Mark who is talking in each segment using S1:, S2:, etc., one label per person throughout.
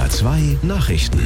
S1: NDR 2 Nachrichten.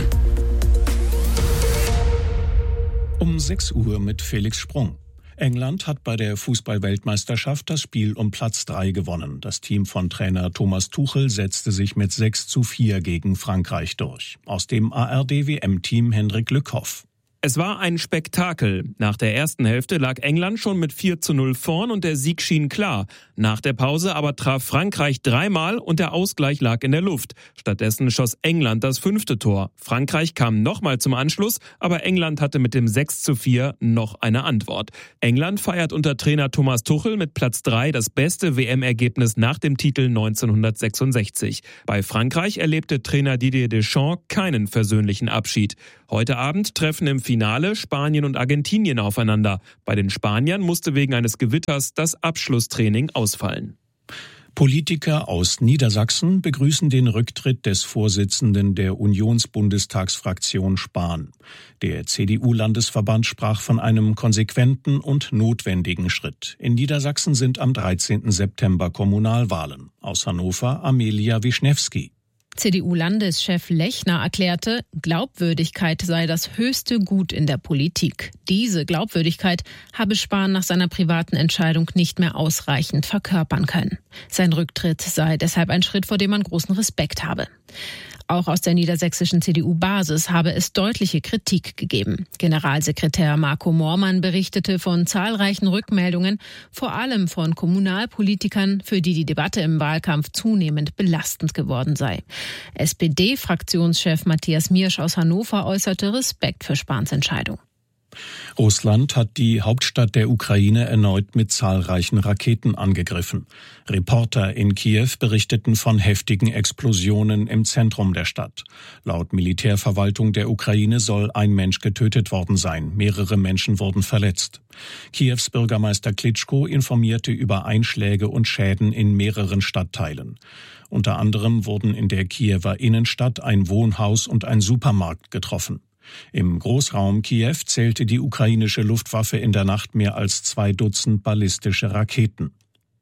S2: Um 6 Uhr mit Felix Sprung. England hat bei der Fußball-Weltmeisterschaft das Spiel um Platz 3 gewonnen. Das Team von Trainer Thomas Tuchel setzte sich mit 6:4 gegen Frankreich durch. Aus dem ARD-WM-Team Hendrik Lückhoff.
S3: Es war ein Spektakel. Nach der ersten Hälfte lag England schon mit 4:0 vorn und der Sieg schien klar. Nach der Pause aber traf Frankreich 3-mal und der Ausgleich lag in der Luft. Stattdessen schoss England das 5. Tor. Frankreich kam nochmal zum Anschluss, aber England hatte mit dem 6:4 noch eine Antwort. England feiert unter Trainer Thomas Tuchel mit Platz 3 das beste WM-Ergebnis nach dem Titel 1966. Bei Frankreich erlebte Trainer Didier Deschamps keinen versöhnlichen Abschied. Heute Abend treffen im Finale Spanien und Argentinien aufeinander. Bei den Spaniern musste wegen eines Gewitters das Abschlusstraining ausfallen.
S2: Politiker aus Niedersachsen begrüßen den Rücktritt des Vorsitzenden der Unionsbundestagsfraktion Spahn. Der CDU-Landesverband sprach von einem konsequenten und notwendigen Schritt. In Niedersachsen sind am 13. September Kommunalwahlen. Aus Hannover Amelia Wischnewski.
S4: CDU-Landeschef Lechner erklärte, Glaubwürdigkeit sei das höchste Gut in der Politik. Diese Glaubwürdigkeit habe Spahn nach seiner privaten Entscheidung nicht mehr ausreichend verkörpern können. Sein Rücktritt sei deshalb ein Schritt, vor dem man großen Respekt habe. Auch aus der niedersächsischen CDU-Basis habe es deutliche Kritik gegeben. Generalsekretär Marco Moormann berichtete von zahlreichen Rückmeldungen, vor allem von Kommunalpolitikern, für die die Debatte im Wahlkampf zunehmend belastend geworden sei. SPD-Fraktionschef Matthias Miersch aus Hannover äußerte Respekt für Spahns Entscheidung.
S2: Russland hat die Hauptstadt der Ukraine erneut mit zahlreichen Raketen angegriffen. Reporter in Kiew berichteten von heftigen Explosionen im Zentrum der Stadt. Laut Militärverwaltung der Ukraine soll ein Mensch getötet worden sein. Mehrere Menschen wurden verletzt. Kiews Bürgermeister Klitschko informierte über Einschläge und Schäden in mehreren Stadtteilen. Unter anderem wurden in der Kiewer Innenstadt ein Wohnhaus und ein Supermarkt getroffen. Im Großraum Kiew zählte die ukrainische Luftwaffe in der Nacht mehr als 2 Dutzend ballistische Raketen.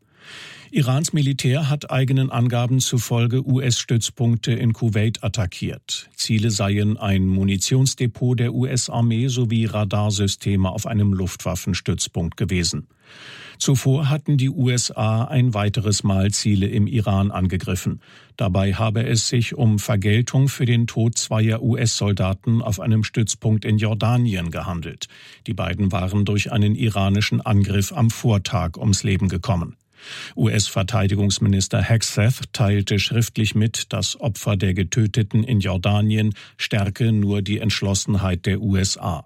S2: Irans Militär hat eigenen Angaben zufolge US-Stützpunkte in Kuwait attackiert. Ziele seien ein Munitionsdepot der US-Armee sowie Radarsysteme auf einem Luftwaffenstützpunkt gewesen. Zuvor hatten die USA ein weiteres Mal Ziele im Iran angegriffen. Dabei habe es sich um Vergeltung für den Tod 2 US-Soldaten auf einem Stützpunkt in Jordanien gehandelt. Die beiden waren durch einen iranischen Angriff am Vortag ums Leben gekommen. US-Verteidigungsminister Hegseth teilte schriftlich mit, das Opfer der Getöteten in Jordanien stärke nur die Entschlossenheit der USA.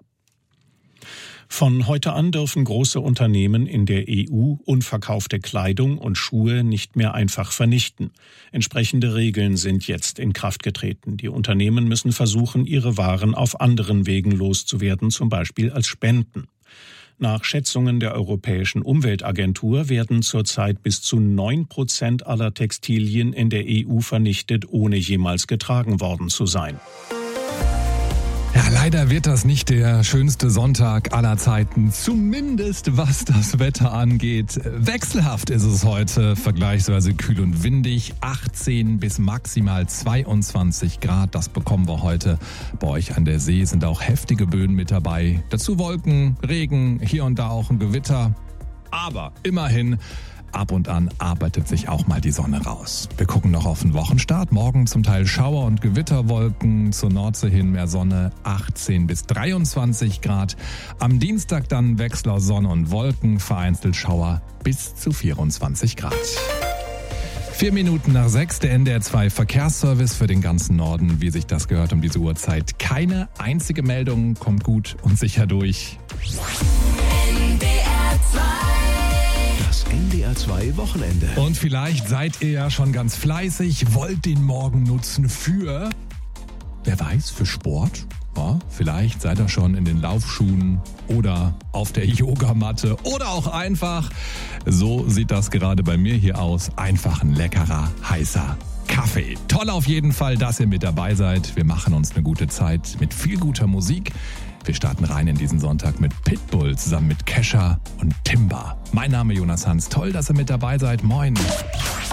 S2: Von heute an dürfen große Unternehmen in der EU unverkaufte Kleidung und Schuhe nicht mehr einfach vernichten. Entsprechende Regeln sind jetzt in Kraft getreten. Die Unternehmen müssen versuchen, ihre Waren auf anderen Wegen loszuwerden, zum Beispiel als Spenden. Nach Schätzungen der Europäischen Umweltagentur werden zurzeit bis zu 9% aller Textilien in der EU vernichtet, ohne jemals getragen worden zu sein.
S5: Ja, leider wird das nicht der schönste Sonntag aller Zeiten, zumindest was das Wetter angeht. Wechselhaft ist es heute, vergleichsweise kühl und windig, 18 bis maximal 22 Grad, das bekommen wir heute. Bei euch an der See sind auch heftige Böen mit dabei, dazu Wolken, Regen, hier und da auch ein Gewitter, aber immerhin ab und an arbeitet sich auch mal die Sonne raus. Wir gucken noch auf den Wochenstart. Morgen zum Teil Schauer- und Gewitterwolken, zur Nordsee hin mehr Sonne, 18 bis 23 Grad. Am Dienstag dann Wechsel aus Sonne und Wolken, vereinzelt Schauer bis zu 24 Grad. 4 Minuten nach 6, der NDR 2 Verkehrsservice für den ganzen Norden. Wie sich das gehört um diese Uhrzeit. Keine einzige Meldung, kommt gut und sicher durch.
S1: NDR 2 Wochenende.
S5: Und vielleicht seid ihr ja schon ganz fleißig, wollt den Morgen nutzen für, wer weiß, für Sport. Ja, vielleicht seid ihr schon in den Laufschuhen oder auf der Yogamatte oder auch einfach, so sieht das gerade bei mir hier aus, einfach ein leckerer, heißer Kaffee. Toll auf jeden Fall, dass ihr mit dabei seid. Wir machen uns eine gute Zeit mit viel guter Musik. Wir starten rein in diesen Sonntag mit Pitbull zusammen mit Kesha und Timba. Mein Name Jonas Hans. Toll, dass ihr mit dabei seid. Moin.